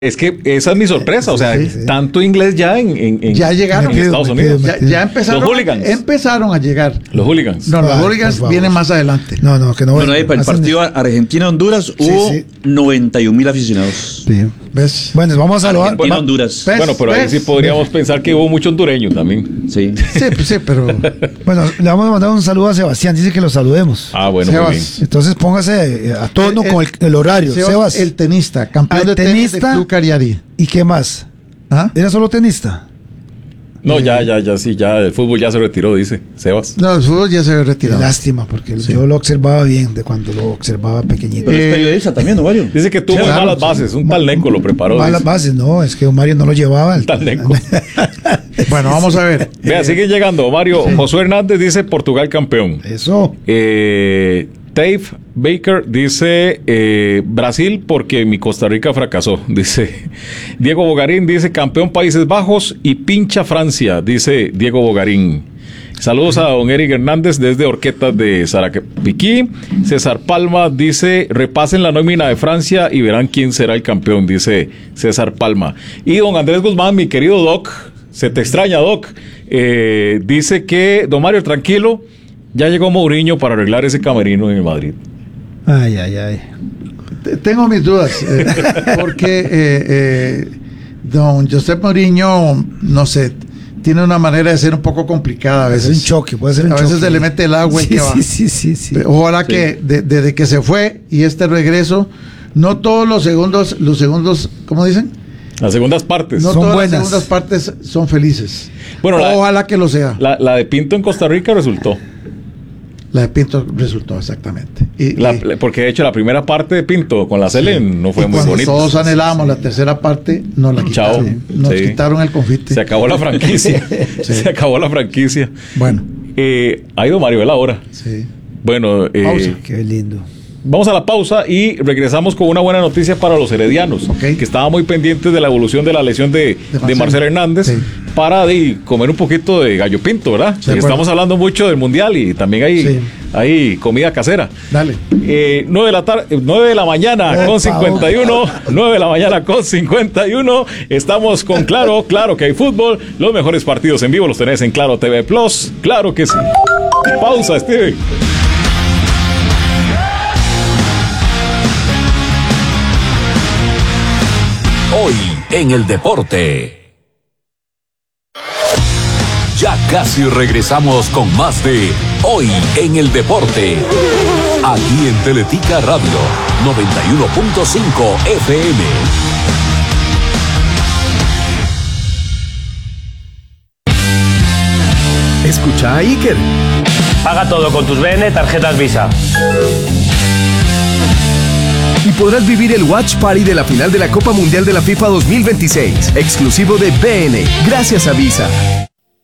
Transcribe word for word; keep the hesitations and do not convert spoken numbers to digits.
Es que esa es mi sorpresa, o sea, sí, sí. tanto inglés ya en, en, en, ya llegaron, en Estados Unidos. Ya, ya empezaron, los hooligans. empezaron a llegar. Los hooligans. No, los Ay, hooligans vienen más adelante. No, no, que no. Bueno, ahí para el partido Argentina-Honduras sí, hubo sí. noventa y un mil aficionados. Sí. ¿Ves? Bueno, vamos a saludar. Argentina-Honduras. Bueno, pero ahí sí podríamos ¿ves? pensar que hubo mucho hondureño también. Sí. Sí, pues sí, pero. Bueno, le vamos a mandar un saludo a Sebastián. Dice que lo saludemos. Ah, bueno, Sebas. muy bien. Entonces póngase a tono el, con el, el horario. Sebas, Sebas. El tenista, campeón de tenis del Club Cariari. ¿Y qué más? ¿Ah? ¿Era solo tenista? No, eh, ya, ya, ya, sí, ya, el fútbol ya se retiró, dice Sebas. No, el fútbol ya se había retirado. Lástima, porque sí. yo lo observaba bien de cuando lo observaba pequeñito. Pero es periodista también, ¿no, Mario? Dice que tuvo sí, claro, malas bases, un tal Neco lo preparó. Malas bases, no, es que Mario no lo llevaba. Un tal Neco. Bueno, vamos a ver. Vea, sigue llegando, Mario. Sí. Josué Hernández dice Portugal campeón. Eso. Eh... Dave Baker dice eh, Brasil porque mi Costa Rica fracasó, dice Diego Bogarín, dice campeón Países Bajos y pincha Francia, dice Diego Bogarín. Saludos a don Eric Hernández desde Orquetas de Sarapiquí. César Palma dice repasen la nómina de Francia y verán quién será el campeón, dice César Palma. Y don Andrés Guzmán, mi querido Doc, se te extraña Doc, eh, dice que don Mario tranquilo, ya llegó Mourinho para arreglar ese camerino en el Madrid. Ay, ay, ay. Tengo mis dudas, eh, porque eh, eh, don José Mourinho, no sé, tiene una manera de ser un poco complicada a veces. Es un choque, puede ser un a choque. A veces se le mete el agua y sí, que va. Sí, sí, sí, sí. Ojalá sí. que de, desde que se fue y este regreso, no todos los segundos, los segundos, ¿cómo dicen? Las segundas partes. No son todas buenas. las segundas partes son felices. Bueno, ojalá la, que lo sea. La, la de Pinto en Costa Rica resultó. La de Pinto resultó, exactamente. Y, la, y, porque de hecho la primera parte de Pinto con la Cele sí. no fue y muy bonita. Todos anhelábamos la tercera parte, nos la quitaron. Chao. Nos sí. quitaron el confite. Se acabó la franquicia. sí. Se acabó la franquicia. Bueno. Eh, ha ido Maribel ahora. Sí. Bueno, eh, pausa. Qué lindo. Vamos a la pausa y regresamos con una buena noticia para los heredianos, okay. que estaban muy pendientes de la evolución de la lesión de, de, Marcelo. de Marcelo Hernández, sí. para de, comer un poquito de gallo pinto, ¿verdad? Sí, estamos hablando mucho del mundial y también hay, sí. hay comida casera. Dale. Eh, nueve de la tarde, nueve de la mañana con cincuenta y uno, nueve de la mañana con cincuenta y uno. Estamos con Claro, claro que hay fútbol. Los mejores partidos en vivo los tenés en Claro T V Plus. Claro que sí. Pausa, Steven. Hoy en el deporte. Ya casi regresamos con más de Hoy en el deporte. Aquí en Teletica Radio noventa y uno punto cinco F M. Escucha a Iker. Paga todo con tus B N, tarjetas Visa. Y podrás vivir el Watch Party de la final de la Copa Mundial de la FIFA dos mil veintiséis, exclusivo de B N, gracias a Visa.